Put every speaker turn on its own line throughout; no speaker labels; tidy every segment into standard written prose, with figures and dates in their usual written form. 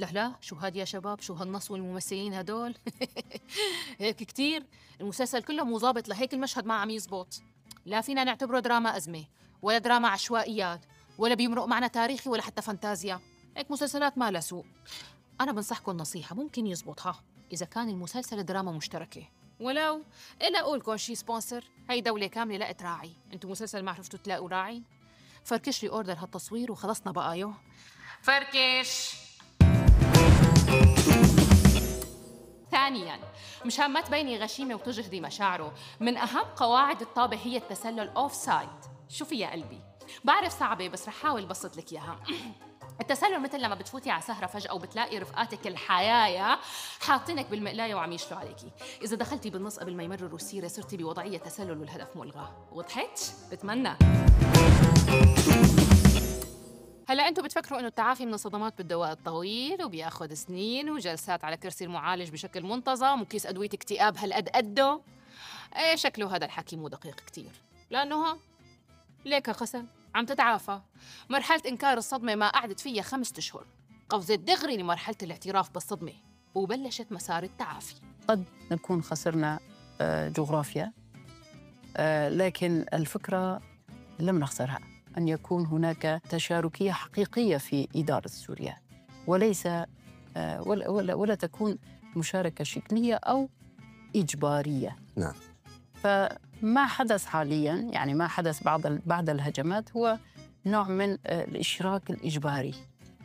لا لا، شو هاد يا شباب؟ شو هالنص والممثلين هدول؟ هيك كتير. المسلسل كله مو ظابط، لهيك المشهد ما عم يزبط. لا فينا نعتبره دراما أزمة، ولا دراما عشوائيات، ولا بيمرق معنا تاريخي، ولا حتى فانتازيا. هيك مسلسلات ما لها سوق. أنا بنصحكم نصيحة ممكن يزبطها إذا كان المسلسل دراما مشتركة، ولو إلا أقولكم شي سبونسر. هي دولة كاملة لقت راعي، انتو مسلسل ما عرفتوا تلاقوا راعي؟ فركش لي أوردر هالتصوير وخلصنا بقى. يو فركش. ثانياً، مشان ما تبيني غشيمة وتجهدي مشاعره، من أهم قواعد الطابة هي التسلل أوف سايد. شوفي يا قلبي، بعرف صعبة بس رح حاول بسط لك إياها. التسلل مثل لما بتفوتي على سهرة فجأة وبتلاقي رفقاتك الحيايا حاطينك بالمقلاية وعم يشلوا عليكي. إذا دخلتي بالنص قبل ما يمرروا السيرة صرتي بوضعية تسلل والهدف ملغى. وضحت؟ بتمنى. هلا انتم بتفكروا انه التعافي من الصدمات بالدواء الطويل وبياخذ سنين وجلسات على كرسي المعالج بشكل منتظم وكيس ادويه اكتئاب هالقد قده. ايه شكله هذا الحكي مو دقيق كتير، لانه ليك قسم عم تتعافى. مرحله انكار الصدمه ما قعدت فيها 5 اشهر، قفزت دغري لمرحله الاعتراف بالصدمه وبلشت مسار التعافي.
قد نكون خسرنا جغرافيا، لكن الفكرة لم نخسرها. أن يكون هناك تشاركية حقيقية في إدارة سوريا، وليس ولا تكون مشاركة شكلية أو إجبارية.
نعم.
فما حدث حالياً، يعني ما حدث بعد الهجمات، هو نوع من الإشراك الإجباري.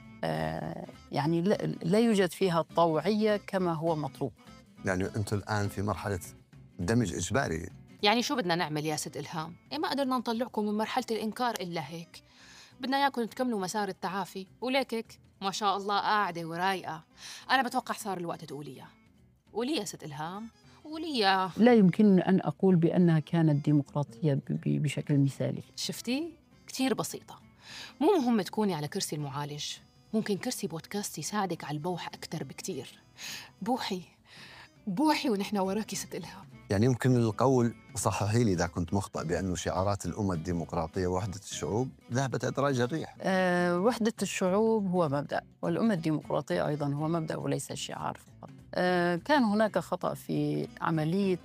يعني لا يوجد فيها الطوعية كما هو مطلوب.
يعني أنتم الآن في مرحلة دمج إجباري.
يعني شو بدنا نعمل يا ست إلهام؟ إيه ما قدرنا نطلعكم من مرحلة الإنكار إلا هيك. بدنا إياكم تكملوا مسار التعافي، وليكك ما شاء الله قاعدة ورايقة. أنا بتوقع صار الوقت تقوليها. قولي يا ست إلهام، قولي يا.
لا يمكنني أن أقول بأنها كانت ديمقراطية بشكل مثالي.
شفتي؟ كتير بسيطة. مو مهم تكوني على كرسي المعالج، ممكن كرسي بودكاست يساعدك على البوح أكتر بكتير. بوحي بوحي ونحن وراكي ست إلهام.
يعني يمكن القول، صححي لي إذا كنت مخطئ، بأنه شعارات الأمة الديمقراطية ووحدة الشعوب ذهبت أدراج الريح.
وحدة الشعوب هو مبدأ، والأمة الديمقراطية أيضاً هو مبدأ وليس شعار فقط. كان هناك خطأ في عملية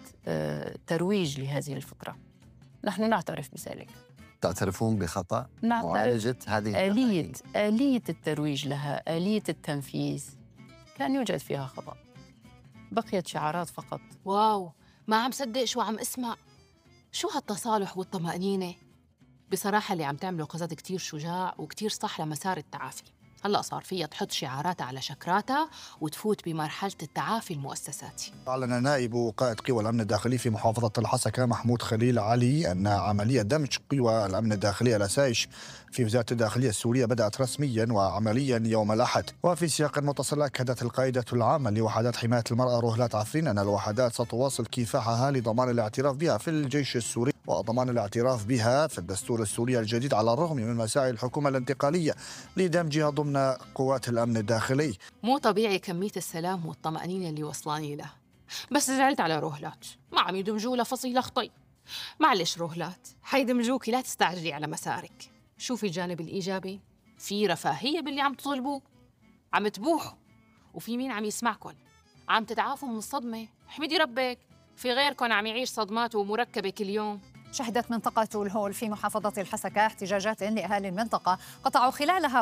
ترويج لهذه الفكرة. نحن نعترف بذلك.
تعترفون بخطأ معالجة هذه
آلية الترويج لها، آلية التنفيذ كان يوجد فيها خطأ. بقيت شعارات فقط.
واو، ما عم صدق شو عم اسمع. شو هالتصالح والطمأنينة؟ بصراحة اللي عم تعمله قصد كتير شجاع وكتير صح لمسار التعافي. هلأ صار فيها تحط شعاراتها على شكراتها وتفوت بمرحلة التعافي المؤسساتي.
أعلن نائب قائد قوى الأمن الداخلي في محافظة الحسكة محمود خليل علي أن عملية دمج قوى الأمن الداخلي الأسايش في وزارة الداخلية السورية بدأت رسميا وعمليا يوم الأحد. وفي سياق متصل أكدت القائدة العامة لوحدات حماية المرأة رهلات عفرين أن الوحدات ستواصل كفاحها لضمان الاعتراف بها في الجيش السوري وضمان الاعتراف بها في الدستور السوري الجديد، على الرغم من مساعي الحكومة الانتقالية لدمجها ضمن قوات الأمن الداخلي.
مو طبيعي كمية السلام والطمأنينة اللي وصلاني له، بس زعلت على رهلات ما عم يدمجوا لها فصيلة خطي. معلش رهلات، حيدمجوكي، لا تستعجلي على مسارك. شوفي الجانب الإيجابي، في رفاهية باللي عم تطلبوه، عم تبوحوا، وفي مين عم يسمعكن، عم تتعافوا من الصدمة. احمدي ربك، في غيركن عم يعيش صدمات ومركبة كل يوم.
شهدت منطقة الهول في محافظة الحسكة احتجاجات لأهالي المنطقة قطعوا خلالها